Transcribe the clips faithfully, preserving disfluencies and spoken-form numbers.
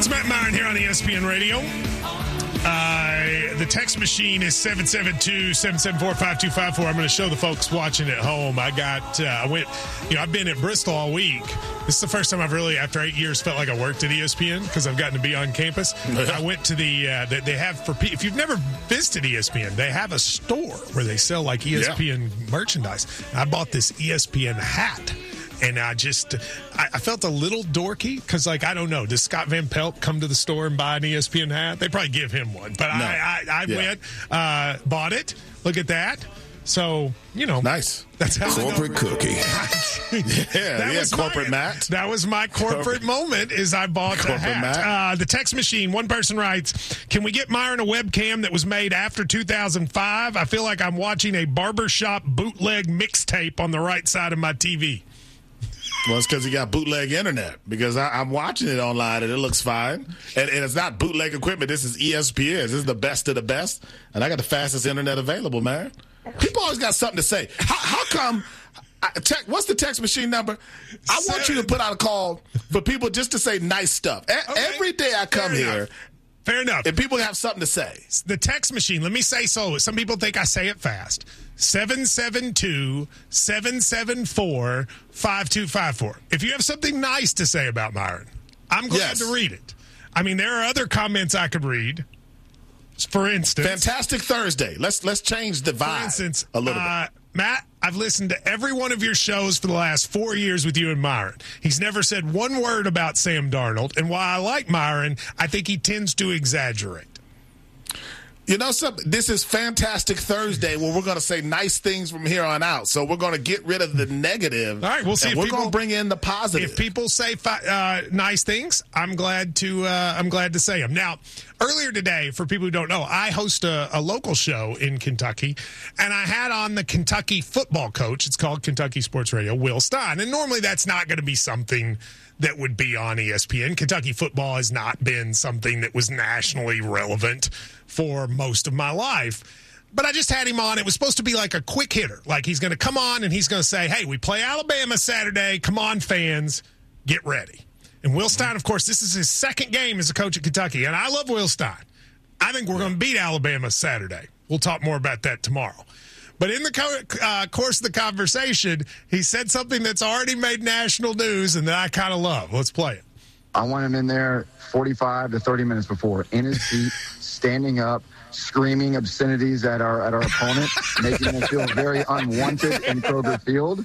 It's Matt Myron here on E S P N Radio. Uh, the text machine is seven seven two, seven seven four, five two five four. I'm going to show the folks watching at home. I got, uh, I went, you know, I've been at Bristol all week. This is the first time I've really, after eight years, felt like I worked at E S P N because I've gotten to be on campus. I went to the, uh, they, they have, for if you've never visited E S P N, they have a store where they sell like E S P N yeah. merchandise. I bought this E S P N hat. And I just, I, I felt a little dorky because, like, I don't know. Does Scott Van Pelt come to the store and buy an E S P N hat? They probably give him one. But no. I, I, I yeah. went, uh, bought it. Look at that. So, you know. Nice. That's how corporate cookie. yeah, that yeah, was corporate my, Matt. That was my corporate, corporate. moment is I bought the hat. Uh, the text machine, one person writes, can we get Myron a webcam that was made after two thousand five? I feel like I'm watching a barbershop bootleg mixtape on the right side of my T V. Well, it's because he got bootleg internet, because I, I'm watching it online and it looks fine. And, and it's not bootleg equipment. This is E S P N. This is the best of the best. And I got the fastest internet available, man. People always got something to say. How, how come I, te- what's the text machine number? I want you to put out a call for people just to say nice stuff. A- okay. Every day I come Fair here. Enough. Fair enough. And people have something to say. The text machine, let me say so. Some people think I say it fast. seven seven two, seven seven four, five two five four. If you have something nice to say about Myron, I'm glad yes. to read it. I mean, there are other comments I could read. For instance. Fantastic Thursday. Let's let's change the vibe for instance, a little uh, bit. Matt, I've listened to every one of your shows for the last four years with you and Myron. He's never said one word about Sam Darnold. And while I like Myron, I think he tends to exaggerate. You know something? This is Fantastic Thursday where we're going to say nice things from here on out. So we're going to get rid of the negative. All right, we'll see. And if we're people, going to bring in the positive. If people say uh, nice things, I'm glad to. Uh, I'm glad to say them. Now, earlier today, for people who don't know, I host a, a local show in Kentucky, and I had on the Kentucky football coach. It's called Kentucky Sports Radio, Will Stein. And normally that's not going to be something that would be on E S P N. Kentucky football has not been something that was nationally relevant for most of my life. But I just had him on. It was supposed to be like a quick hitter. Like he's going to come on and he's going to say, hey, we play Alabama Saturday. Come on, fans. Get ready. And Will Stein, of course, this is his second game as a coach at Kentucky. And I love Will Stein. I think we're going to beat Alabama Saturday. We'll talk more about that tomorrow. But in the co- uh, course of the conversation, he said something that's already made national news and that I kind of love. Let's play it. I want him in there forty-five to thirty minutes before, in his seat, standing up, screaming obscenities at our at our opponent, making them feel very unwanted in Kroger Field,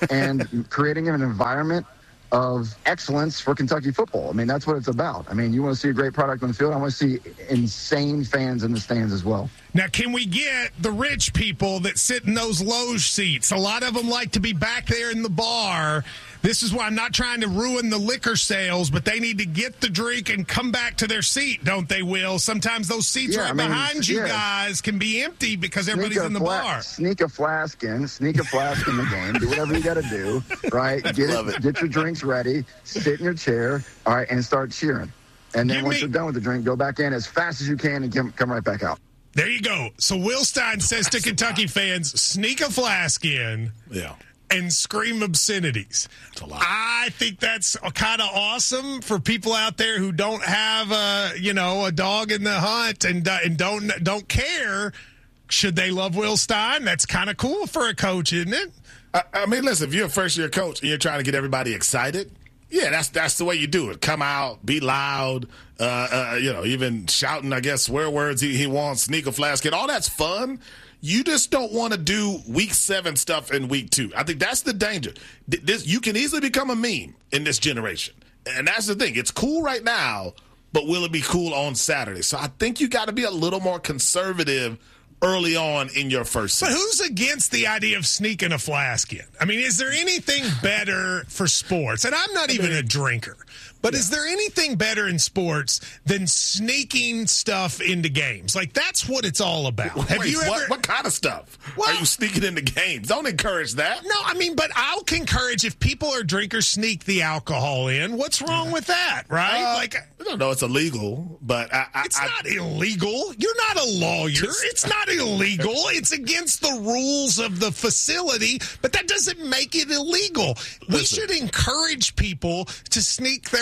and creating an environment of excellence for Kentucky football. I mean, that's what it's about. I mean, you want to see a great product on the field. I want to see insane fans in the stands as well. Now, can we get the rich people that sit in those loge seats? A lot of them like to be back there in the bar. This is why I'm not trying to ruin the liquor sales, but they need to get the drink and come back to their seat, don't they, Will? Sometimes those seats yeah, right I mean, behind you yeah. guys can be empty because sneak everybody's in the fla- bar. Sneak a flask in, sneak a flask in the game, do whatever you got to do, right? Get it, it. Get your drinks ready, sit in your chair, all right, and start cheering. And then Give once me- you're done with the drink, go back in as fast as you can and come, come right back out. There you go. So Will Stein says to Kentucky fans, sneak a flask in. Yeah. And scream obscenities. That's a lot. I think that's kind of awesome for people out there who don't have a, you know, a dog in the hunt and uh, and don't don't care. Should they love Will Stein? That's kind of cool for a coach, isn't it? I, I mean, listen, if you're a first year coach and you're trying to get everybody excited, yeah, that's that's the way you do it. Come out, be loud, uh, uh, you know, even shouting, I guess, swear words he, he wants, sneak a flask in. All that's fun. You just don't want to do week seven stuff in week two. I think that's the danger. This, you can easily become a meme in this generation. And that's the thing. It's cool right now, but will it be cool on Saturday? So I think you got to be a little more conservative early on in your first season. But who's against the idea of sneaking a flask in? I mean, is there anything better for sports? And I'm not even a drinker. But yeah. Is there anything better in sports than sneaking stuff into games? Like, that's what it's all about. Wait, Have you ever? What, what kind of stuff well, are you sneaking into games? Don't encourage that. No, I mean, but I'll encourage if people are drinkers, sneak the alcohol in. What's wrong with that, right? Uh, like, I don't know. It's illegal, but I, I, it's I, not illegal. You're not a lawyer. Just, it's not illegal. It's against the rules of the facility, but that doesn't make it illegal. We listen. should encourage people to sneak their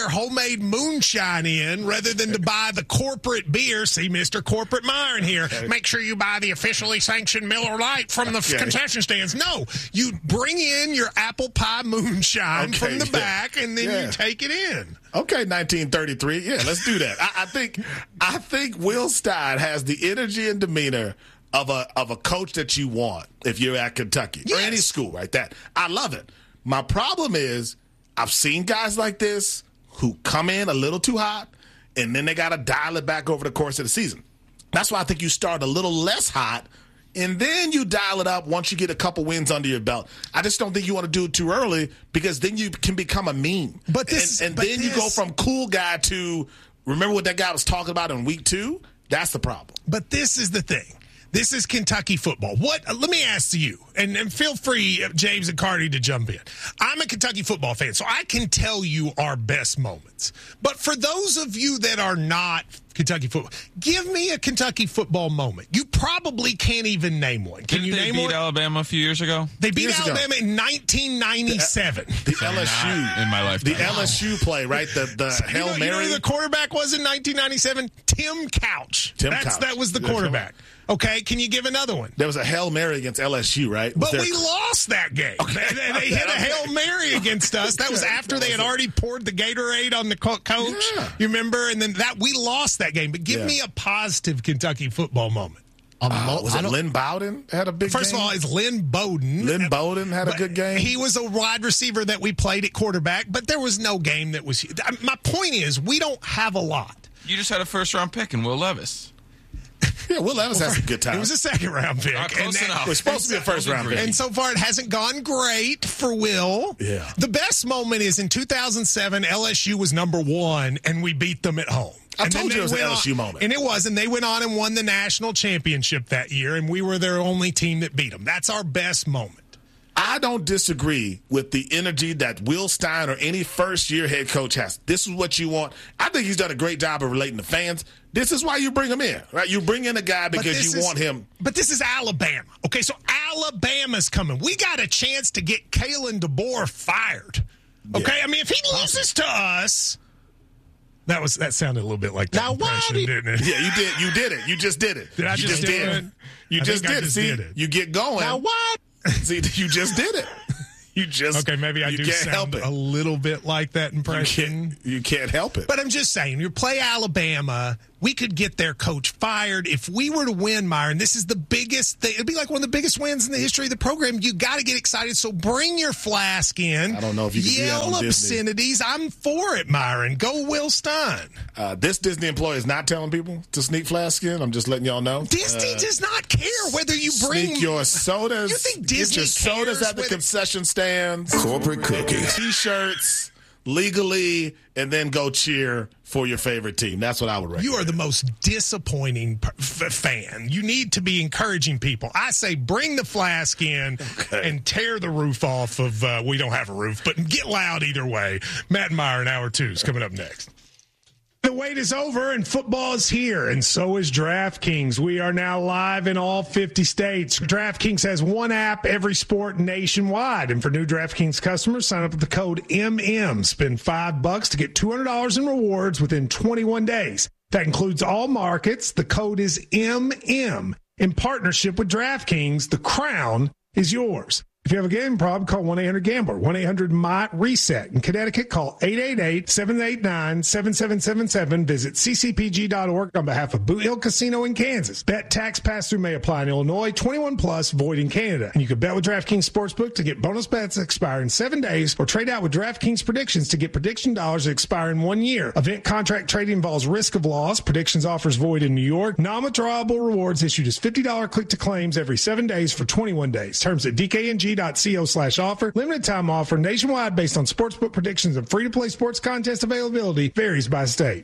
their homemade moonshine in rather than to buy the corporate beer. See, Mister Corporate Myron here. Make sure you buy the officially sanctioned Miller Lite from the okay. concession stands. No, you bring in your apple pie moonshine okay, from the yeah. back, and then yeah. you take it in. Okay, nineteen thirty-three. Yeah, let's do that. I, I think I think Will Stein has the energy and demeanor of a of a coach that you want if you're at Kentucky yes. or any school, right? That I love it. My problem is I've seen guys like this who come in a little too hot, and then they got to dial it back over the course of the season. That's why I think you start a little less hot, and then you dial it up once you get a couple wins under your belt. I just don't think you want to do it too early because then you can become a meme. But this, and, and but then this, you go from cool guy to remember what that guy was talking about in week two? That's the problem. But this is the thing. This is Kentucky football. What? Uh, let me ask you, and, and feel free, uh, James and Cardi, to jump in. I'm a Kentucky football fan, so I can tell you our best moments. But for those of you that are not Kentucky football, give me a Kentucky football moment. You probably can't even name one. Can Didn't you they name beat one? Alabama a few years ago? They beat years Alabama ago. in nineteen ninety-seven. The, the L S U in my lifetime. The L S U play, right? The the so Hail you know, Mary. You know who the quarterback was in nineteen ninety-seven? Tim Couch. Tim That's, Couch. That was the quarterback. Okay, can you give another one? There was a Hail Mary against L S U, right? But there... we lost that game. Okay. They, they okay, hit a okay. Hail Mary against us. That was after they had already poured the Gatorade on the co- coach. Yeah. You remember? And then that we lost that game. But give yeah. me a positive Kentucky football moment. Um, uh, was it Lynn Bowden had a big First game? of all, it's Lynn Bowden. Lynn Bowden had a good game. He was a wide receiver that we played at quarterback, but there was no game that was. My point is, we don't have a lot. You just had a first-round pick in Will Levis. Yeah, Will Levis well, had some good time. It was a second-round pick. Not close and enough. It was supposed to be a first-round pick. And so far, it hasn't gone great for Will. Yeah. The best moment is in two thousand seven, L S U was number one, and we beat them at home. I and told you it was an L S U on, moment. And it was, and they went on and won the national championship that year, and we were their only team that beat them. That's our best moment. I don't disagree with the energy that Will Stein or any first-year head coach has. This is what you want. I think he's done a great job of relating to fans. This is why you bring him in, right? You bring in a guy because you is, want him. But this is Alabama. Okay, so Alabama's coming. We got a chance to get Kalen DeBoer fired. Okay, yeah. I mean, if he loses to us... That was that sounded a little bit like that now, impression, why did, didn't it? Yeah, you did. You did it. You just did it. Did I you just, just do did it? it? You I just did did it. just See, did it. you get going. Now what? See, you just did it. You just okay. Maybe I you do can't sound help it. a little bit like that impression. You can't, you can't help it. But I'm just saying, you play Alabama. We could get their coach fired if we were to win, Myron. This is the biggest thing. It'd be like one of the biggest wins in the history of the program. You got to get excited. So bring your flask in. I don't know if you can yell do that on obscenities. Disney. I'm for it, Myron. Go Will Stein. Uh, this Disney employee is not telling people to sneak flask in. I'm just letting y'all know. Disney uh, does not care whether you bring sneak your sodas. You think Disney get your sodas at the whether- concession stands. Corporate cookies. T-shirts legally, and then go cheer for your favorite team. That's what I would recommend. You are the most disappointing p- f- fan. You need to be encouraging people. I say bring the flask in okay. and tear the roof off of, uh, we don't have a roof, but get loud either way. Matt and Meyer in hour two is coming up next. The wait is over and football is here, and so is DraftKings. We are now live in all fifty states. DraftKings has one app, every sport nationwide. And for new DraftKings customers, sign up with the code M M. Spend five bucks to get two hundred dollars in rewards within twenty-one days. That includes all markets. The code is M M. In partnership with DraftKings, the crown is yours. If you have a gambling problem, call one eight hundred gambler, one eight hundred M Y reset. In Connecticut, call eight eight eight, seven eight nine, seven seven seven seven. Visit c c p g dot org on behalf of Boot Hill Casino in Kansas. Bet tax pass-through may apply in Illinois, twenty-one plus, void in Canada. And you can bet with DraftKings Sportsbook to get bonus bets that expire in seven days, or trade out with DraftKings Predictions to get prediction dollars that expire in one year. Event contract trading involves risk of loss. Predictions offers void in New York. Non-withdrawable rewards issued as fifty dollars click to claims every seven days for twenty-one days. Terms at d k n g dot co slash offer. Limited time offer nationwide based on sportsbook predictions and free-to-play sports contest availability varies by state.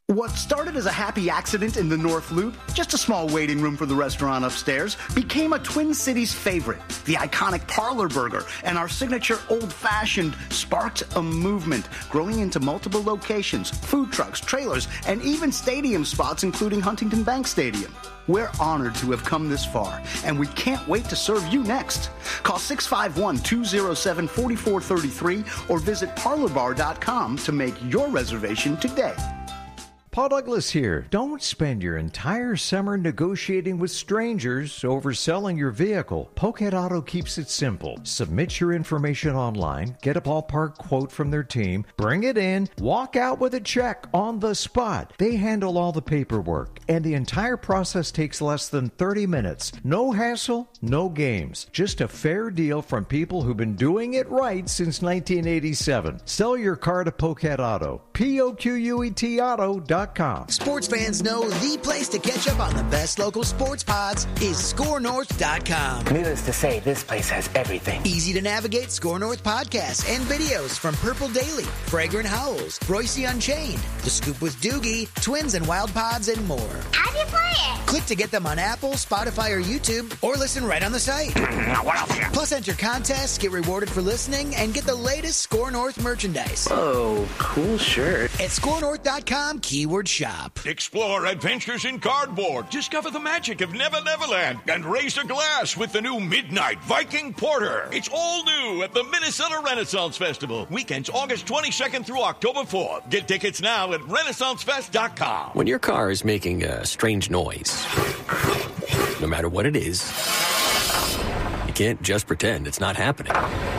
What started as a happy accident in the North Loop, just a small waiting room for the restaurant upstairs, became a Twin Cities favorite. The iconic Parlor Burger and our signature old-fashioned sparked a movement, growing into multiple locations, food trucks, trailers, and even stadium spots, including Huntington Bank Stadium. We're honored to have come this far, and we can't wait to serve you next. Call six five one, two oh seven, four four three three or visit parlor bar dot com to make your reservation today. Paul Douglas here. Don't spend your entire summer negotiating with strangers over selling your vehicle. Pocket Auto keeps it simple. Submit your information online, get a ballpark quote from their team, bring it in, walk out with a check on the spot. They handle all the paperwork, and the entire process takes less than thirty minutes. No hassle, no games. Just a fair deal from people who've been doing it right since nineteen eighty-seven. Sell your car to Pocket Auto. P O Q U E T auto dot com. Sports fans know the place to catch up on the best local sports pods is score north dot com. Needless to say, this place has everything. Easy to navigate Score North podcasts and videos from Purple Daily, Fragrant Howls, Royce Unchained, The Scoop with Doogie, Twins and Wild Pods, and more. How do you play it? Click to get them on Apple, Spotify, or YouTube, or listen right on the site. What else here? Plus, enter contests, get rewarded for listening, and get the latest Score North merchandise. Oh, cool shirt. At score north dot com, keyword shop. Explore adventures in cardboard. Discover the magic of Never Neverland. And raise a glass with the new Midnight Viking Porter. It's all new at the Minnesota Renaissance Festival. Weekends August twenty-second through October fourth. Get tickets now at renaissance fest dot com. When your car is making a strange noise, no matter what it is, you can't just pretend it's not happening.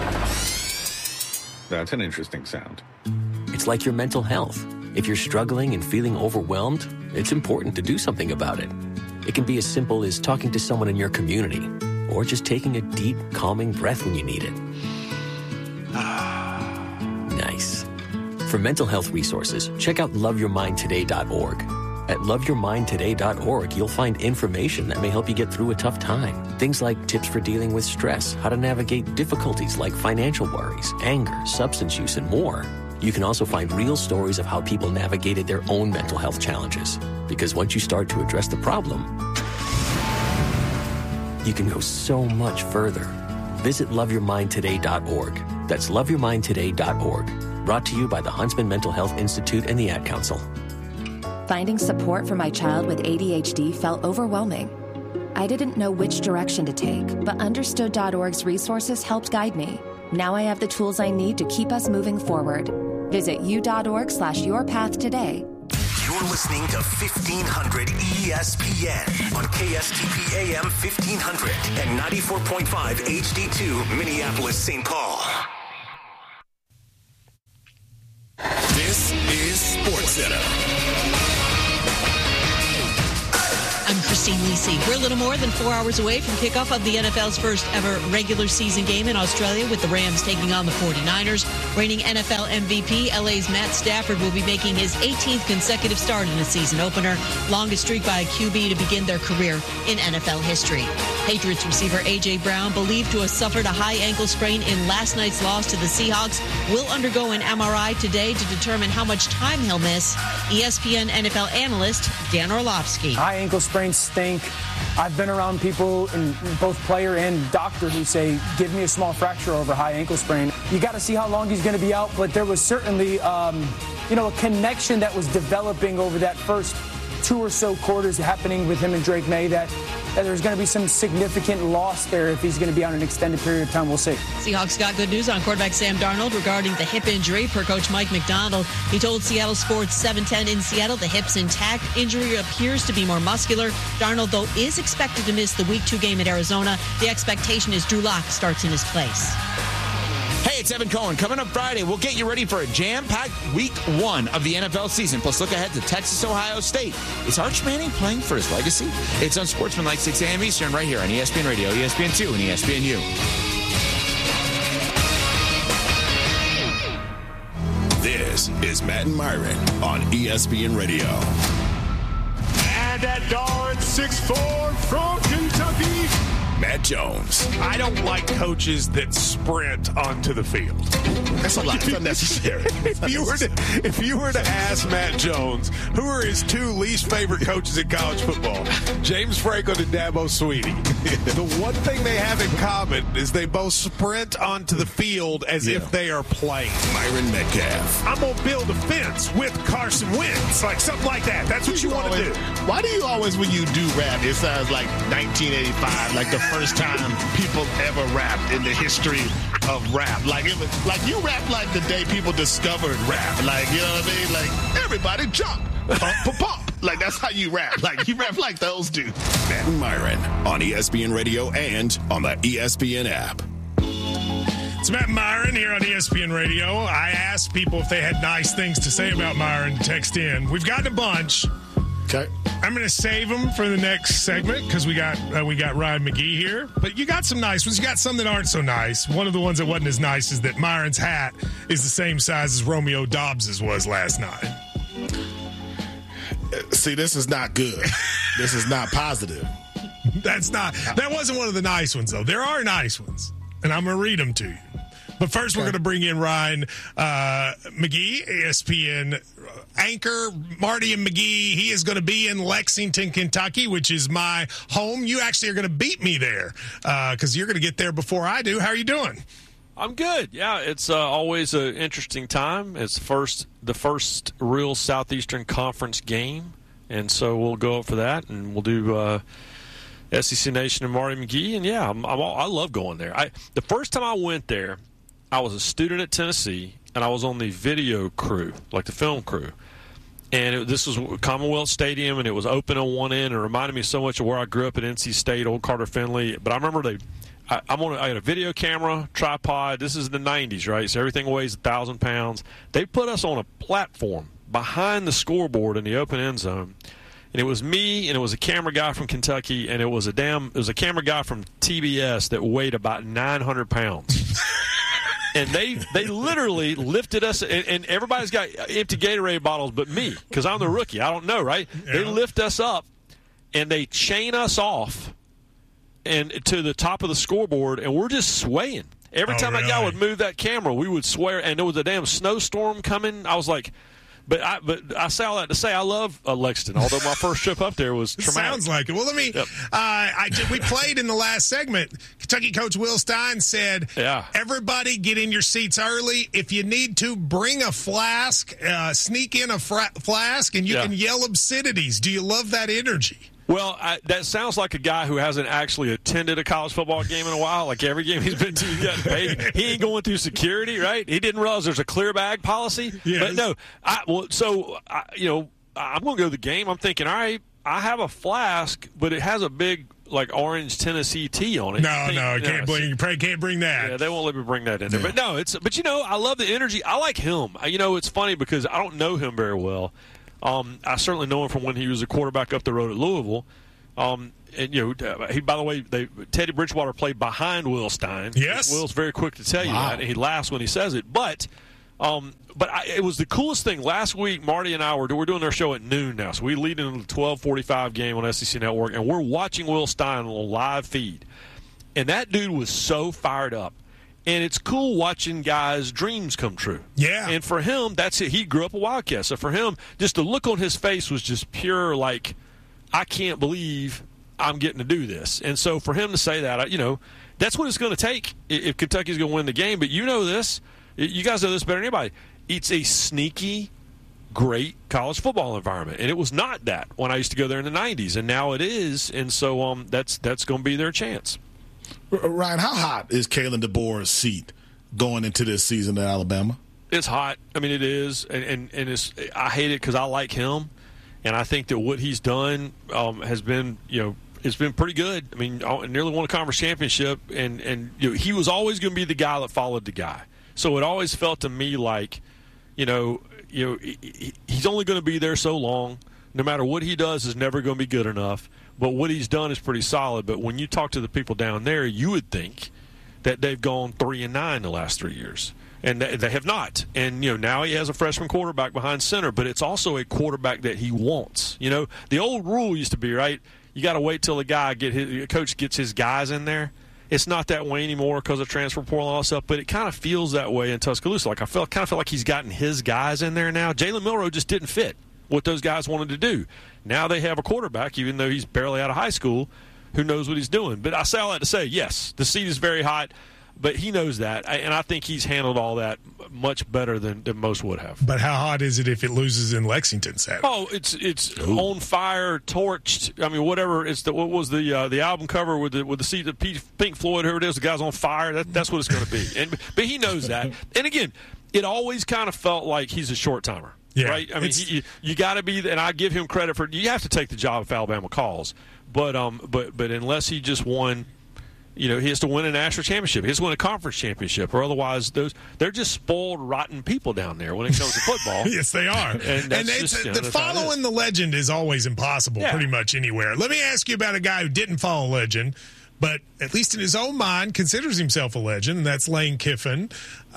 That's an interesting sound. It's like your mental health. If you're struggling and feeling overwhelmed, it's important to do something about it. It can be as simple as talking to someone in your community, or just taking a deep, calming breath when you need it. Nice. For mental health resources, check out love your mind today dot org. At love your mind today dot org, you'll find information that may help you get through a tough time. Things like tips for dealing with stress, how to navigate difficulties like financial worries, anger, substance use, and more. You can also find real stories of how people navigated their own mental health challenges. Because once you start to address the problem, you can go so much further. Visit love your mind today dot org. That's love your mind today dot org. Brought to you by the Huntsman Mental Health Institute and the Ad Council. Finding support for my child with A D H D felt overwhelming. I didn't know which direction to take, but understood dot org's resources helped guide me. Now I have the tools I need to keep us moving forward. Visit u.org slash your path today. You're listening to fifteen hundred E S P N on K S T P A M fifteen hundred and ninety-four point five H D two Minneapolis, Saint Paul. This is SportsCenter. I'm Christine Lisi. We're a little more than four hours away from kickoff of the N F L's first ever regular season game in Australia with the Rams taking on the forty-niners. Reigning N F L M V P, L A's Matt Stafford will be making his eighteenth consecutive start in a season opener, longest streak by a Q B to begin their career in N F L history. Patriots receiver A J. Brown, believed to have suffered a high ankle sprain in last night's loss to the Seahawks, will undergo an M R I today to determine how much time he'll miss. E S P N N F L analyst Dan Orlovsky. High ankle sprains stink. I've been around people, in both player and doctor, who say, give me a small fracture over high ankle sprain. You got to see how long he's going to be out, but there was certainly, um, you know, a connection that was developing over that first two or so quarters happening with him and Drake May that, that there's going to be some significant loss there if he's going to be on an extended period of time. We'll see. Seahawks got good news on quarterback Sam Darnold regarding the hip injury. Per coach Mike McDonald, he told Seattle Sports seven ten in Seattle the hip's intact. Injury appears to be more muscular. Darnold, though, is expected to miss the week two game at Arizona. The expectation is Drew Lock starts in his place. Hey, it's Evan Cohen. Coming up Friday, we'll get you ready for a jam-packed week one of the N F L season. Plus, look ahead to Texas, Ohio State. Is Arch Manning playing for his legacy? It's on Sportsmanlike, six a.m. Eastern, right here on E S P N Radio, E S P N two, and E S P N U. This is Matt and Myron on E S P N Radio. And at guard, six foot four from Kentucky, Matt Jones. I don't like coaches that sprint onto the field. That's a lot. It's unnecessary. if you were to if you were to ask Matt Jones who are his two least favorite coaches in college football, James Franklin and Dabo Swinney, the one thing they have in common is they both sprint onto the field as yeah. if they are playing. Myron Metcalf. I'm gonna build a fence with Carson Wentz, like something like that. That's what you, you want to do. Why do you always, when you do rap, it sounds like nineteen eighty-five, like the first time people ever rapped in the history of rap? Like it was, like you rap like the day people discovered rap. Like, you know what I mean? Like, everybody jump, pump, pump, pump. Like, that's how you rap. Like, you rap like those dudes. Matt and Myron on E S P N Radio and on the E S P N app. It's Matt and Myron here on E S P N Radio. I asked people if they had nice things to say about Myron. Text in. We've gotten a bunch. Okay. I'm going to save them for the next segment because we got uh, we got Ryan McGee here. But you got some nice ones. You got some that aren't so nice. One of the ones that wasn't as nice is that Myron's hat is the same size as Romeo Dobbs's was last night. See, this is not good. This is not positive. That's not. That wasn't one of the nice ones, though. There are nice ones, and I'm going to read them to you. But first, okay. we're going to bring in Ryan uh, McGee, E S P N anchor, Marty and McGee. He is going to be in Lexington, Kentucky, which is my home. You actually are going to beat me there because uh, you're going to get there before I do. How are you doing? I'm good. Yeah, it's uh, always an interesting time. It's first the first real Southeastern Conference game, and so we'll go up for that, and we'll do uh, S E C Nation and Marty McGee. And, yeah, I'm, I'm all, I love going there. I, the first time I went there, I was a student at Tennessee, and I was on the video crew, like the film crew. And it, this was Commonwealth Stadium, and it was open on one end. It reminded me so much of where I grew up at N C State, Old Carter Finley. But I remember they I, I'm on. A, I had a video camera, tripod. This is the nineties, right? So everything weighs a thousand pounds. They put us on a platform behind the scoreboard in the open end zone, and it was me, and it was a camera guy from Kentucky, and it was a damn. It was a camera guy from T B S that weighed about nine hundred pounds. And they, they literally lifted us, and, and everybody's got empty Gatorade bottles but me, because I'm the rookie. I don't know, right? Yeah. They lift us up, and they chain us off and to the top of the scoreboard, and we're just swaying. Every oh, time really? a guy would move that camera, we would swear, and there was a damn snowstorm coming. I was like, but I but I say all that to say I love uh, Lexington, although my first trip up there was traumatic. Sounds like it. Well, let me. Yep. Uh, I did, we played in the last segment. Kentucky coach Will Stein said, yeah. everybody get in your seats early. If you need to, bring a flask, uh, sneak in a fra- flask, and you yeah. can yell obscenities. Do you love that energy? Well, I, that sounds like a guy who hasn't actually attended a college football game in a while. Like every game he's been to, he's gotten paid. He ain't going through security, right? He didn't realize there's a clear bag policy. Yes. But no, I, well, so I, you know, I'm going to go to the game. I'm thinking, all right, I have a flask, but it has a big like orange Tennessee T on it. No, think, no, you can't know, bring. You probably can't bring that. Yeah, they won't let me bring that in there. Yeah. But no, it's but you know, I love the energy. I like him. You know, it's funny because I don't know him very well. Um, I certainly know him from when he was a quarterback up the road at Louisville. Um, and you know, he. By the way, they, Teddy Bridgewater played behind Will Stein. Yes, Will's very quick to tell you wow. that. And he laughs when he says it. But, um, but I, it was the coolest thing. Last week, Marty and I were we're doing our show at noon now, so we lead into the twelve forty-five game on S E C Network, and we're watching Will Stein on a live feed. And that dude was so fired up. And it's cool watching guys' dreams come true. Yeah. And for him, that's it. He grew up a Wildcat. So for him, just the look on his face was just pure, like, I can't believe I'm getting to do this. And so for him to say that, you know, that's what it's going to take if Kentucky's going to win the game. But you know this. You guys know this better than anybody. It's a sneaky, great college football environment. And it was not that when I used to go there in the nineties. And now it is. And so um, that's that's going to be their chance. Ryan, how hot is Kalen DeBoer's seat going into this season at Alabama? It's hot. I mean, it is. And, and, and it's, I hate it because I like him. And I think that what he's done um, has been, you know, it's been pretty good. I mean, nearly won a conference championship, and and you know, he was always going to be the guy that followed the guy. So it always felt to me like, you know, you know, he, he's only going to be there so long. No matter what he does, is never going to be good enough. But what he's done is pretty solid. But when you talk to the people down there, you would think that they've gone three and nine the last three years. And they have not. And, you know, now he has a freshman quarterback behind center, but it's also a quarterback that he wants. You know, the old rule used to be, right, you got to wait till the guy get his coach gets his guys in there. It's not that way anymore because of transfer portal and all that stuff, but it kind of feels that way in Tuscaloosa. Like I feel, kind of feel like he's gotten his guys in there now. Jalen Milroe just didn't fit what those guys wanted to do. Now they have a quarterback, even though he's barely out of high school, who knows what he's doing. But I say all that to say, yes, the seat is very hot, but he knows that, and I think he's handled all that much better than, than most would have. But how hot is it if it loses in Lexington Saturday? Oh, it's it's Ooh. on fire, torched. I mean, whatever. It's the what was the uh, the album cover with the with the seat of Pink Floyd, whoever it is, the guy's on fire. That, that's what it's going to be. And but he knows that. And again, it always kind of felt like he's a short timer. Yeah, right. I mean, he, you, you got to be, and I give him credit for. You have to take the job if Alabama calls, but um, but but unless he just won. You know, he has to win a national championship. He has to win a conference championship, or otherwise, those they're just spoiled, rotten people down there when it comes to football. Yes, they are. And, and just, you know, the following the legend is always impossible, yeah. pretty much anywhere. Let me ask you about a guy who didn't follow legend, but at least in his own mind considers himself a legend, and that's Lane Kiffin. Uh,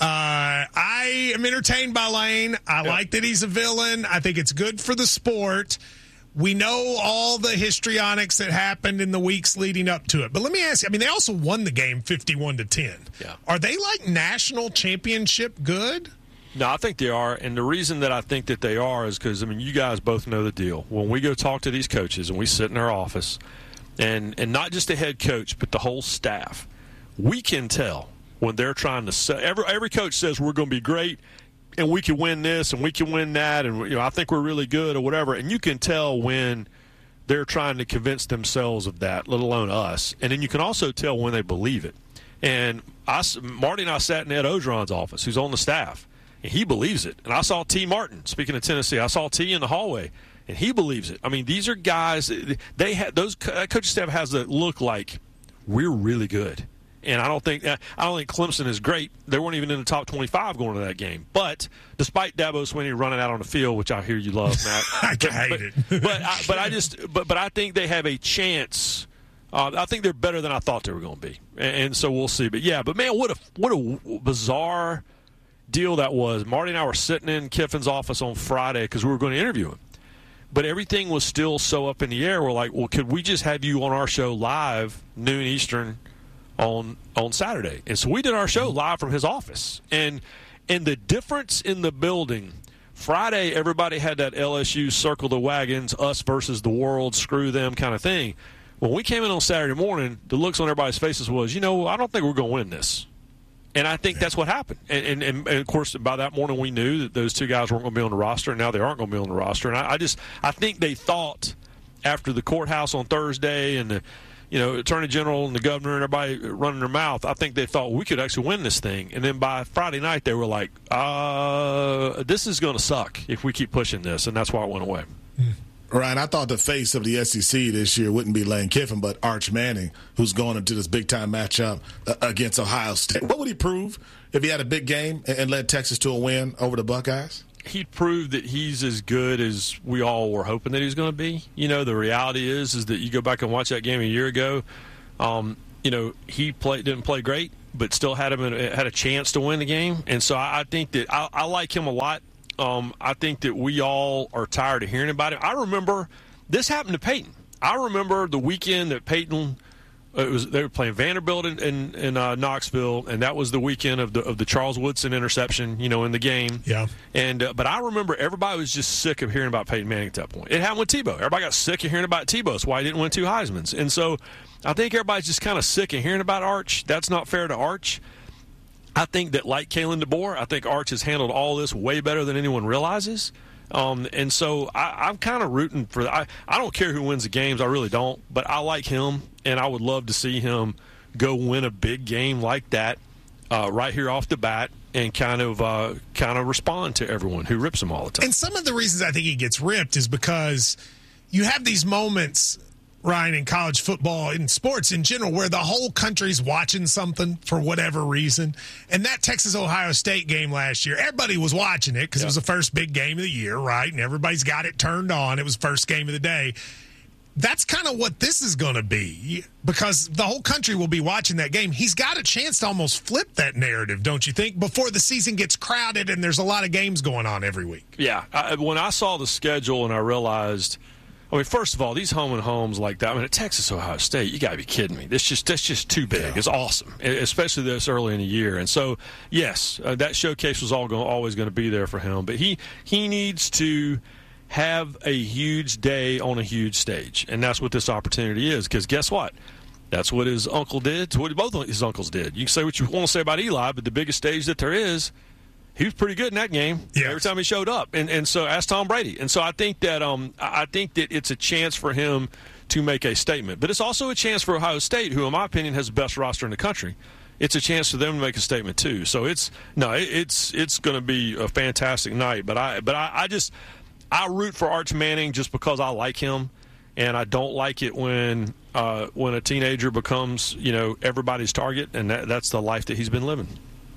I am entertained by Lane. I yeah. like that he's a villain. I think it's good for the sport. We know all the histrionics that happened in the weeks leading up to it. But let me ask you, I mean, they also won the game fifty-one to ten. Yeah. Are they like national championship good? No, I think they are. And the reason that I think that they are is because, I mean, you guys both know the deal. When we go talk to these coaches and we sit in our office, and, and not just the head coach, but the whole staff, we can tell when they're trying to sell. Every, every coach says we're going to be great. And we can win this, and we can win that, and you know I think we're really good, or whatever. And you can tell when they're trying to convince themselves of that, let alone us. And then you can also tell when they believe it. And I, Marty and I sat in Ed Ogeron's office, who's on the staff, and he believes it. And I saw T. Martin, speaking of Tennessee, I saw T. in the hallway, and he believes it. I mean, these are guys. They have those coaching staff has that look like we're really good. And I don't think I don't think Clemson is great. They weren't even in the top twenty-five going to that game. But despite Dabo Swinney running out on the field, which I hear you love, Matt, I but, hate but, it. but I, but I just but but I think they have a chance. Uh, I think they're better than I thought they were going to be, and, and so we'll see. But yeah, but man, what a what a bizarre deal that was. Marty and I were sitting in Kiffin's office on Friday because we were going to interview him. But everything was still so up in the air. We're like, well, could we just have you on our show live, noon Eastern, on on Saturday? And so we did our show live from his office. And and the difference in the building, Friday everybody had that L S U circle the wagons, us versus the world, screw them kind of thing. When we came in on Saturday morning, the looks on everybody's faces was, you know, I don't think we're going to win this. And I think that's what happened. And, and, and, and, of course, by that morning we knew that those two guys weren't going to be on the roster, and now they aren't going to be on the roster. And I, I just I think they thought after the courthouse on Thursday and the you know, Attorney General and the governor and everybody running their mouth, I think they thought we could actually win this thing. And then by Friday night, they were like, uh, this is going to suck if we keep pushing this. And that's why it went away. Ryan, I thought the face of the S E C this year wouldn't be Lane Kiffin, but Arch Manning, who's going into this big-time matchup uh, against Ohio State. What would he prove if he had a big game and, and led Texas to a win over the Buckeyes? He'd prove that he's as good as we all were hoping that he was going to be. You know, the reality is is that you go back and watch that game a year ago. Um, you know, he played didn't play great, but still had him in, had a chance to win the game. And so I, I think that I, I like him a lot. Um, I think that we all are tired of hearing about it. I remember this happened to Peyton. I remember the weekend that Peyton. It was they were playing Vanderbilt in, in, in uh, Knoxville, and that was the weekend of the of the Charles Woodson interception, you know, in the game. Yeah. And uh, but I remember everybody was just sick of hearing about Peyton Manning at that point. It happened with Tebow. Everybody got sick of hearing about Tebow. That's why he didn't win two Heismans. And so I think everybody's just kind of sick of hearing about Arch. That's not fair to Arch. I think that, like Kalen DeBoer, I think Arch has handled all this way better than anyone realizes. Um, and so I, I'm kind of rooting for I, I don't care who wins the games. I really don't. But I like him, and I would love to see him go win a big game like that uh, right here off the bat and kind of uh, kind of respond to everyone who rips him all the time. And some of the reasons I think he gets ripped is because you have these moments, Ryan, in college football, in sports in general, where the whole country's watching something for whatever reason. And that Texas-Ohio State game last year, everybody was watching it because yeah. it was the first big game of the year, right? And everybody's got it turned on. It was the first game of the day. That's kind of what this is going to be because the whole country will be watching that game. He's got a chance to almost flip that narrative, don't you think, before the season gets crowded and there's a lot of games going on every week. Yeah. I, when I saw the schedule and I realized – I mean, first of all, these home and homes like that. I mean, at Texas, Ohio State, you got to be kidding me. This just that's just too big. Yeah. It's awesome, especially this early in the year. And so, yes, uh, that showcase was all going, always going to be there for him. But he he needs to have a huge day on a huge stage, and that's what this opportunity is. Because guess what? That's what his uncle did. It's what both his uncles did. You can say what you want to say about Eli, but the biggest stage that there is, he was pretty good in that game. Yes. Every time he showed up, and and so ask Tom Brady. And so I think that um I think that it's a chance for him to make a statement, but it's also a chance for Ohio State, who in my opinion has the best roster in the country. It's a chance for them to make a statement too. So it's no, it, it's it's going to be a fantastic night. But I but I, I just I root for Arch Manning just because I like him. And I don't like it when uh, when a teenager becomes, you know, everybody's target, and that, that's the life that he's been living.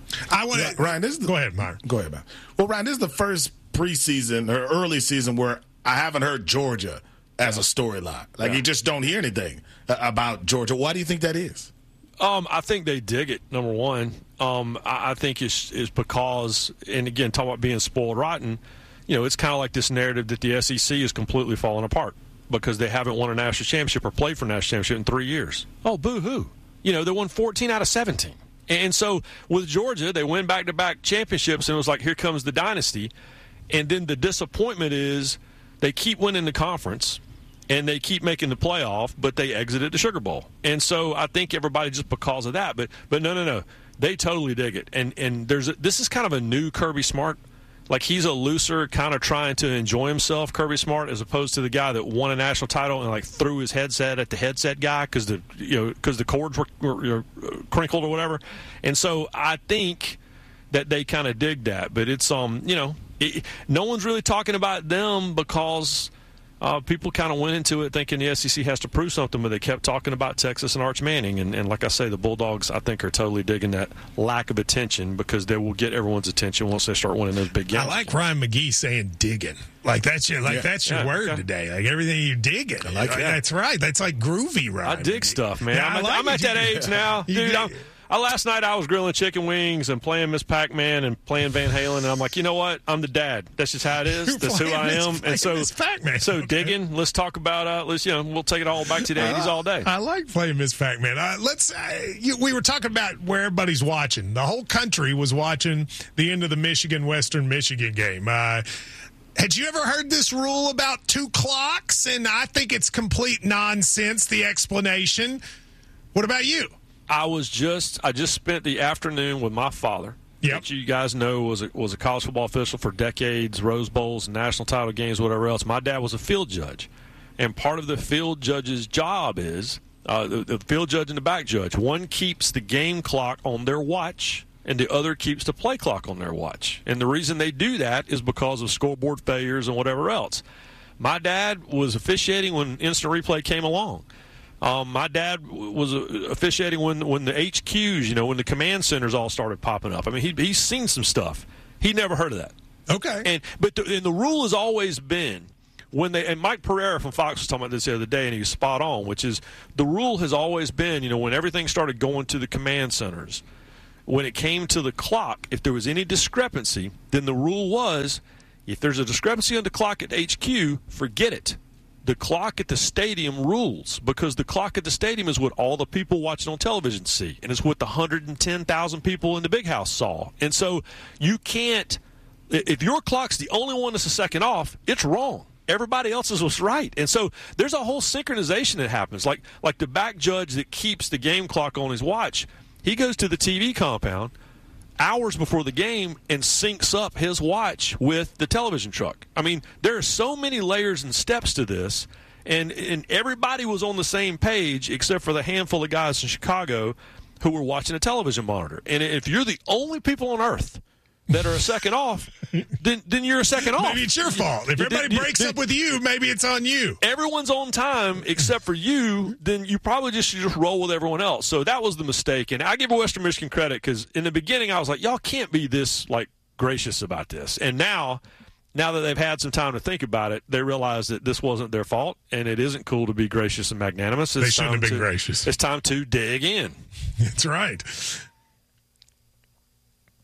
I want to Ryan. This is the, go ahead, Myron. Go ahead, man. Well, Ryan, this is the first preseason or early season where I haven't heard Georgia as a storyline. Like yeah. you just don't hear anything about Georgia. Why do you think that is? Um, I think they dig it. Number one, um, I, I think it's, it's because, and again, talking about being spoiled rotten. You know, it's kind of like this narrative that the S E C is completely falling apart because they haven't won a national championship or played for a national championship in three years. Oh, boo-hoo. You know, they won fourteen out of seventeen. And so with Georgia, they win back-to-back championships, and it was like, here comes the dynasty. And then the disappointment is they keep winning the conference, and they keep making the playoff, but they exited the Sugar Bowl. And so I think everybody just because of that. But but no, no, no. They totally dig it. And and there's a, this is kind of a new Kirby Smart. Like, he's a looser, kind of trying to enjoy himself, Kirby Smart, as opposed to the guy that won a national title and, like, threw his headset at the headset guy because the, you know, because the cords were, were you know, crinkled or whatever. And so I think that they kind of dig that. But it's, um, you know, it, no one's really talking about them because uh, people kind of went into it thinking the S E C has to prove something, but they kept talking about Texas and Arch Manning. And, and like I say, the Bulldogs, I think, are totally digging that lack of attention because they will get everyone's attention once they start winning those big games. I like Ryan McGee saying digging. Like, that's your, like, yeah. that's your yeah, word okay. today. Like, everything you digging. I like that. That's right. That's like groovy, Ryan. I dig McGee. stuff, man. Yeah, I'm, at, like I'm at that age now. Dude, I'm, I, last night I was grilling chicken wings and playing Miss Pac-Man and playing Van Halen, and I'm like, you know what? I'm the dad. That's just how it is. That's who I am. Miss, and so, Miss Pac-Man. so okay. digging. Let's talk about. Uh, let's you know, we'll take it all back to the eighties all day. I like playing Miss Pac-Man. Uh, let's. Uh, you, we were talking about where everybody's watching. The whole country was watching the end of the Michigan Western Michigan game. Uh, Had you ever heard this rule about two clocks? And I think it's complete nonsense, the explanation. What about you? I was just I just spent the afternoon with my father, yep. which you guys know was a, was a college football official for decades, Rose Bowls, national title games, whatever else. My dad was a field judge, and part of the field judge's job is uh, the, the field judge and the back judge. One keeps the game clock on their watch, and the other keeps the play clock on their watch. And the reason they do that is because of scoreboard failures and whatever else. My dad was officiating when instant replay came along. Um, my dad was officiating when when the H Qs, you know, when the command centers all started popping up. I mean, he, he's seen some stuff. He'd never heard of that. Okay. And but the, and the rule has always been when they, and Mike Pereira from Fox was talking about this the other day, and he was spot on, which is the rule has always been, you know, when everything started going to the command centers, when it came to the clock, if there was any discrepancy, then the rule was, if there's a discrepancy on the clock at H Q, forget it. The clock at the stadium rules, because the clock at the stadium is what all the people watching on television see, and it's what the one hundred ten thousand people in the big house saw. And so you can't, if your clock's the only one that's a second off, it's wrong. Everybody else's was right. And so there's a whole synchronization that happens. Like like the back judge that keeps the game clock on his watch, he goes to the T V compound hours before the game and syncs up his watch with the television truck. I mean, there are so many layers and steps to this, and, and everybody was on the same page except for the handful of guys in Chicago who were watching a television monitor. And if you're the only people on earth that are a second off, then then you're a second off. Maybe it's your fault. If everybody breaks up with you, maybe it's on you. Everyone's on time except for you, then you probably just should just roll with everyone else. So that was the mistake. And I give Western Michigan credit because in the beginning I was like, y'all can't be this like gracious about this. And now, now that they've had some time to think about it, they realize that this wasn't their fault, and it isn't cool to be gracious and magnanimous. It's they shouldn't have been to, gracious. It's time to dig in. That's right.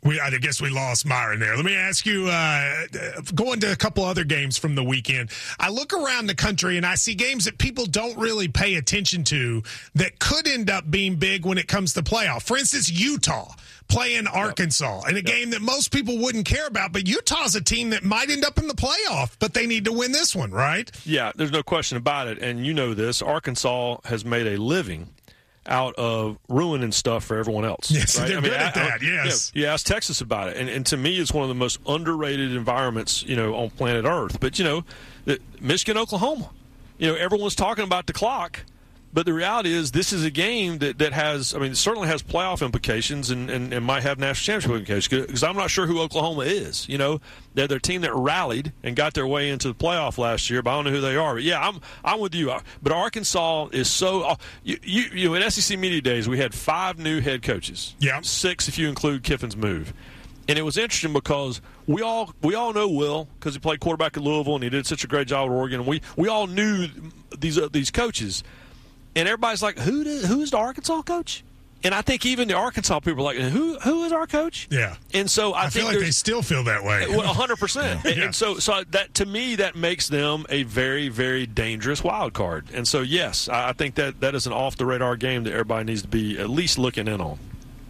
We, I guess we lost Myron there. Let me ask you, uh, going to a couple other games from the weekend, I look around the country and I see games that people don't really pay attention to that could end up being big when it comes to playoff. For instance, Utah playing Arkansas in a yep. game that most people wouldn't care about, but Utah's a team that might end up in the playoff, but they need to win this one, right? Yeah, there's no question about it, and you know this. Arkansas has made a living out of ruining stuff for everyone else. Yes, right? they're I mean, good at I, that, yes. You, know, you ask Texas about it, and, and to me, it's one of the most underrated environments, you know, on planet Earth. But, you know, the, Michigan, Oklahoma, you know, everyone's talking about the clock, but the reality is this is a game that, that has, I mean, it certainly has playoff implications and, and, and might have national championship implications because I'm not sure who Oklahoma is. You know, they're their team that rallied and got their way into the playoff last year, but I don't know who they are. But, yeah, I'm I'm with you. But Arkansas is so you, – you, you know, in S E C Media Days, we had five new head coaches. Yeah. Six if you include Kiffin's move. And it was interesting because we all we all know Will because he played quarterback at Louisville and he did such a great job at Oregon. And we, we all knew these uh, these coaches. And everybody's like, who do, who's the Arkansas coach? And I think even the Arkansas people are like, who who is our coach? Yeah. And so I, I think feel like they still feel that way. Well, one hundred percent. Yeah. And, and so so that to me that makes them a very very dangerous wild card. And so yes, I think that that is an off the radar game that everybody needs to be at least looking in on.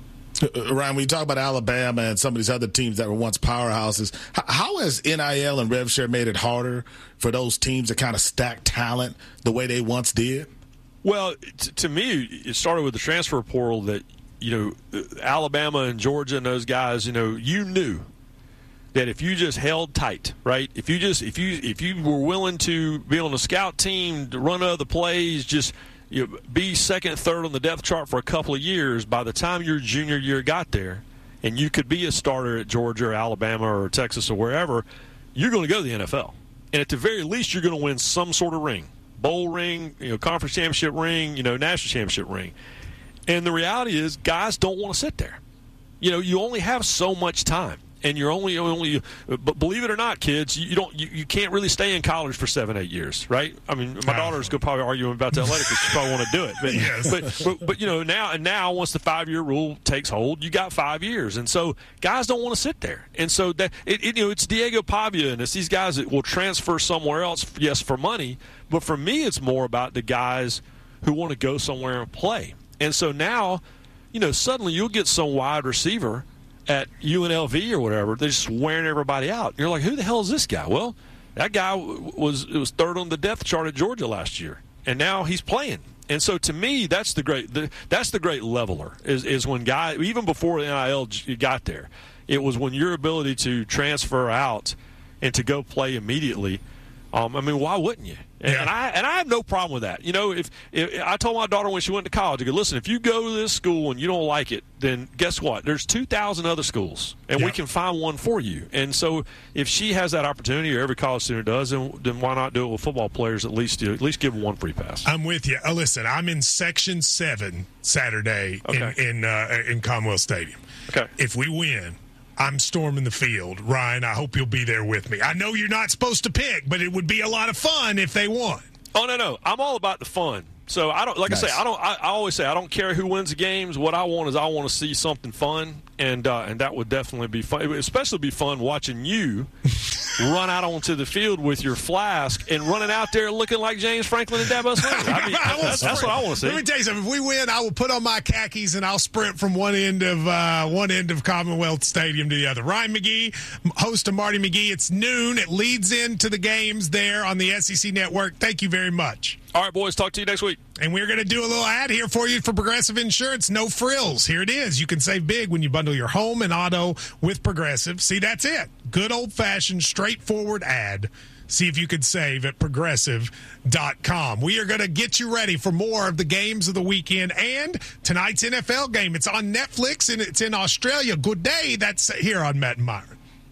Uh, Ryan, when you talk about Alabama and some of these other teams that were once powerhouses, how, how has N I L and Rev Share made it harder for those teams to kind of stack talent the way they once did? Well, t- to me, it started with the transfer portal that, you know, Alabama and Georgia and those guys, you know, you knew that if you just held tight, right? If you just if you if you were willing to be on a scout team, to run other plays, just you know, be second, third on the depth chart for a couple of years, by the time your junior year got there, and you could be a starter at Georgia or Alabama or Texas or wherever, you're going to go to the N F L. And at the very least, you're going to win some sort of ring. Bowl ring, you know, conference championship ring, you know, national championship ring. And the reality is guys don't want to sit there. You know, you only have so much time. And you're only, only, but believe it or not, kids, you don't, you, you can't really stay in college for seven, eight years, right? I mean, my daughter's going to probably argue about that later because she probably want to do it. But, yes. but, but, but, you know, now and now, once the five-year rule takes hold, you got five years, and so guys don't want to sit there. And so that, it, it, you know, it's Diego Pavia and it's these guys that will transfer somewhere else, yes, for money, but for me, it's more about the guys who want to go somewhere and play. And so now, you know, suddenly you'll get some wide receiver at U N L V or whatever, they're just wearing everybody out. You're like, who the hell is this guy? Well, that guy was it was third on the depth chart at Georgia last year, and now he's playing. And so, to me, that's the great the, that's the great leveler is is when guy even before the N I L got there, it was when your ability to transfer out and to go play immediately. Um, I mean, why wouldn't you? And, yeah. and I and I have no problem with that. You know, if, if I told my daughter when she went to college, I go, listen, if you go to this school and you don't like it, then guess what? There's two thousand other schools, and yeah. we can find one for you. And so, if she has that opportunity, or every college student does, then, then why not do it with football players? At least, at least give them one free pass. I'm with you. Uh, listen, I'm in Section Seven Saturday okay. in in, uh, in Commonwealth Stadium. Okay, if we win, I'm storming the field. Ryan, I hope you'll be there with me. I know you're not supposed to pick, but it would be a lot of fun if they won. Oh, no, no. I'm all about the fun. So, I don't, like nice. I say, I don't. I, I always say I don't care who wins the games. What I want is I want to see something fun, and uh, and that would definitely be fun. It would especially be fun watching you run out onto the field with your flask and running out there looking like James Franklin and Dabo Swinney. I mean, I that's, that's what I want to see. Let me tell you something. If we win, I will put on my khakis and I'll sprint from one end of uh, one end of Commonwealth Stadium to the other. Ryan McGee, host of Marty McGee. It's noon. It leads into the games there on the S E C Network. Thank you very much. All right, boys. Talk to you next week. And we're going to do a little ad here for you for Progressive Insurance. No frills. Here it is. You can save big when you bundle your home and auto with Progressive. See, that's it. Good old-fashioned, straightforward ad. See if you can save at progressive dot com. We are going to get you ready for more of the games of the weekend and tonight's N F L game. It's on Netflix, and it's in Australia. Good day. That's here on Matt and Myron.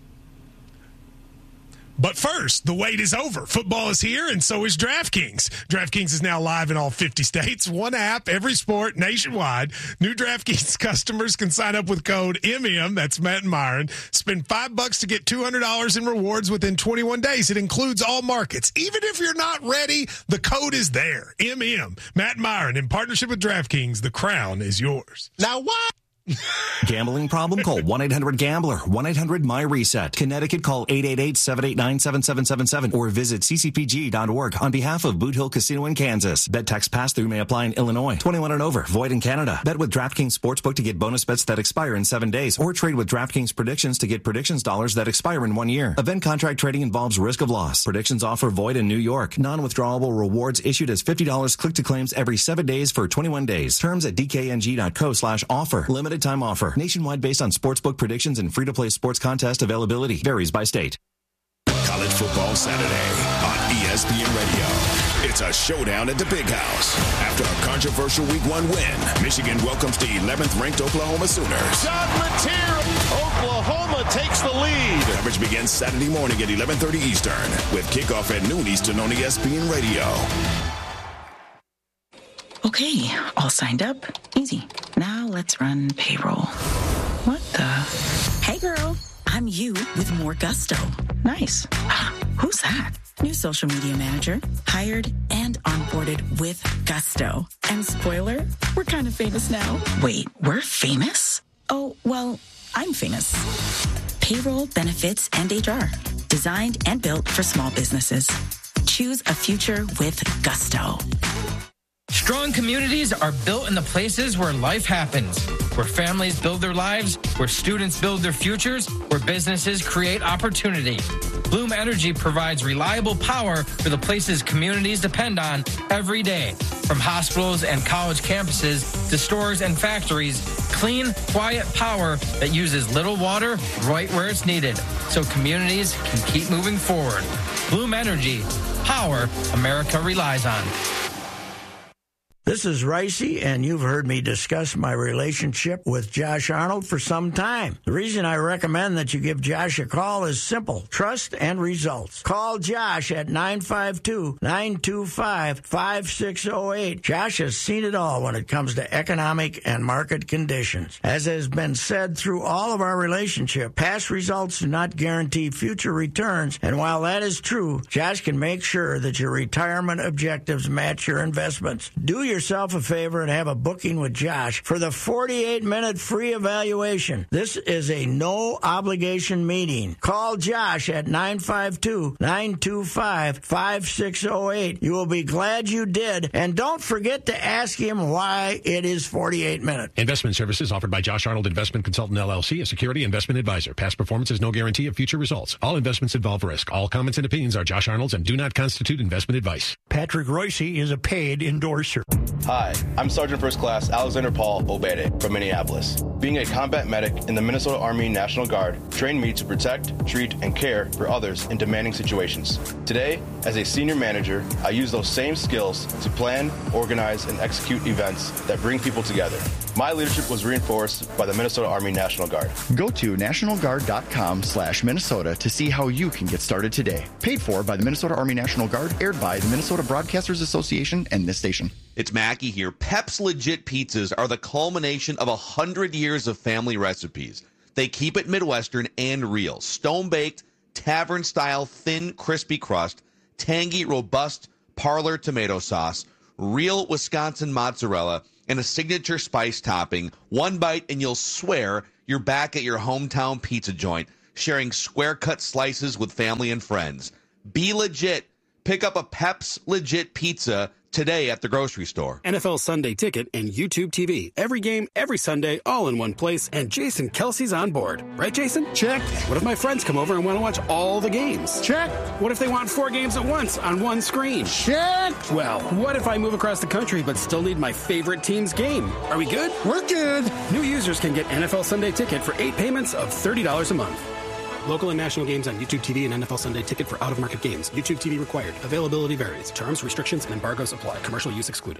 But first, the wait is over. Football is here, and so is DraftKings. DraftKings is now live in all fifty states. One app, every sport, nationwide. New DraftKings customers can sign up with code M M, that's Matt and Myron. Spend five bucks to get two hundred dollars in rewards within twenty-one days. It includes all markets. Even if you're not ready, the code is there. M M. Matt and Myron, in partnership with DraftKings, the crown is yours. Now what? Gambling problem? Call one eight hundred gambler, one eight hundred my reset. Connecticut, call eight eight eight, seven eight nine, seven seven seven seven or visit c c p g dot org on behalf of Boot Hill Casino in Kansas. Bet tax pass-through may apply in Illinois. twenty-one and over. Void in Canada. Bet with DraftKings Sportsbook to get bonus bets that expire in seven days or trade with DraftKings Predictions to get predictions dollars that expire in one year. Event contract trading involves risk of loss. Predictions offer void in New York. Non-withdrawable rewards issued as fifty dollars click-to-claims every seven days for twenty-one days. Terms at d k n g dot co slash offer. Limited time offer. Nationwide based on sportsbook predictions and free-to-play sports contest availability. Varies by state. College Football Saturday on E S P N Radio. It's a showdown at the Big House. After a controversial Week One win, Michigan welcomes the eleventh ranked Oklahoma Sooners. John Mateer, Oklahoma takes the lead. Coverage begins Saturday morning at eleven thirty Eastern with kickoff at noon Eastern on E S P N Radio. Okay, all signed up. Easy. Now let's run payroll. What the? Hey, girl. I'm you with more gusto. Nice. Who's that? New social media manager. Hired and onboarded with gusto. And spoiler, we're kind of famous now. Wait, we're famous? Oh, well, I'm famous. Payroll, benefits, and H R. Designed and built for small businesses. Choose a future with gusto. Strong communities are built in the places where life happens, where families build their lives, where students build their futures, where businesses create opportunity. Bloom Energy provides reliable power for the places communities depend on every day. From hospitals and college campuses to stores and factories, clean, quiet power that uses little water right where it's needed, so communities can keep moving forward. Bloom Energy, power America relies on. This is Ricey, and you've heard me discuss my relationship with Josh Arnold for some time. The reason I recommend that you give Josh a call is simple: trust and results. Call Josh at nine five two, nine two five, five six zero eight. Josh has seen it all when it comes to economic and market conditions. As has been said through all of our relationship, past results do not guarantee future returns, and while that is true, Josh can make sure that your retirement objectives match your investments. Do your yourself a favor and have a booking with Josh for the forty-eight minute free evaluation. This is a no obligation meeting. Call Josh at nine five two, nine two five, five six zero eight. You will be glad you did, and don't forget to ask him why it is forty-eight minutes. Investment services offered by Josh Arnold Investment Consultant L L C, a security investment advisor. Past performance is no guarantee of future results. All investments involve risk. All comments and opinions are Josh Arnold's and do not constitute investment advice. Patrick Royce is a paid endorser. Hi, I'm Sergeant First Class Alexander Paul Obede from Minneapolis. Being a combat medic in the Minnesota Army National Guard trained me to protect, treat, and care for others in demanding situations. Today, as a senior manager, I use those same skills to plan, organize, and execute events that bring people together. My leadership was reinforced by the Minnesota Army National Guard. Go to national guard dot com slash Minnesota to see how you can get started today. Paid for by the Minnesota Army National Guard, aired by the Minnesota Broadcasters Association and this station. It's Mackie here. Pep's Legit Pizzas are the culmination of one hundred years of family recipes. They keep it Midwestern and real. Stone-baked, tavern-style, thin, crispy crust, tangy, robust parlor tomato sauce, real Wisconsin mozzarella, and a signature spice topping. One bite and you'll swear you're back at your hometown pizza joint, sharing square-cut slices with family and friends. Be legit. Pick up a Pep's Legit Pizza today at the grocery store. N F L Sunday Ticket and YouTube T V. Every game, every Sunday, all in one place. And Jason Kelsey's on board. Right, Jason? Check. What if my friends come over and want to watch all the games? Check. What if they want four games at once on one screen? Check. Well, what if I move across the country but still need my favorite team's game? Are we good? We're good. New users can get N F L Sunday Ticket for eight payments of thirty dollars a month. Local and national games on YouTube T V and N F L Sunday Ticket for out-of-market games. YouTube T V required. Availability varies. Terms, restrictions, and embargoes apply. Commercial use excluded.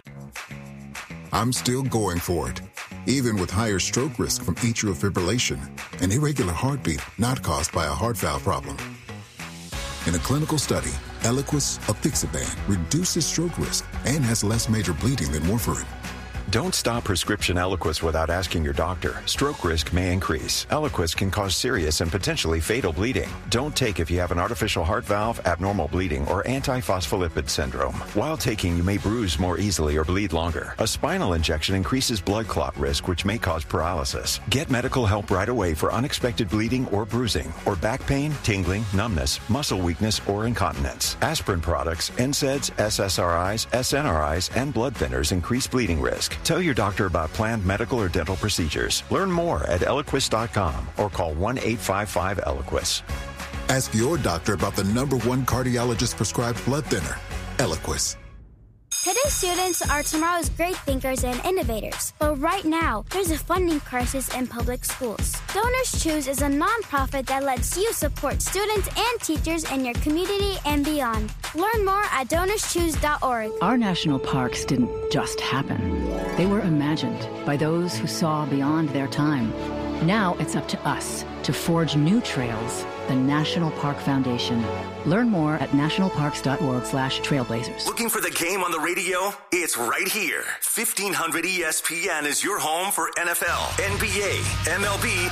I'm still going for it, even with higher stroke risk from atrial fibrillation, an irregular heartbeat not caused by a heart valve problem. In a clinical study, Eliquis apixaban reduces stroke risk and has less major bleeding than warfarin. Don't stop prescription Eliquis without asking your doctor. Stroke risk may increase. Eliquis can cause serious and potentially fatal bleeding. Don't take if you have an artificial heart valve, abnormal bleeding, or antiphospholipid syndrome. While taking, you may bruise more easily or bleed longer. A spinal injection increases blood clot risk, which may cause paralysis. Get medical help right away for unexpected bleeding or bruising, or back pain, tingling, numbness, muscle weakness, or incontinence. Aspirin products, N SAIDs, S S R Is, S N R Is, and blood thinners increase bleeding risk. Tell your doctor about planned medical or dental procedures. Learn more at Eliquis dot com or call one eight five five Eliquis. Ask your doctor about the number one cardiologist prescribed blood thinner, Eliquis. Today's students are tomorrow's great thinkers and innovators. But right now, there's a funding crisis in public schools. Donors Choose is a nonprofit that lets you support students and teachers in your community and beyond. Learn more at donors choose dot org. Our national parks didn't just happen. They were imagined by those who saw beyond their time. Now it's up to us to forge new trails. The National Park Foundation. Learn more at national parks dot org slash trailblazers. Looking for the game on the radio? It's right here. fifteen hundred E S P N is your home for N F L, N B A, M L B,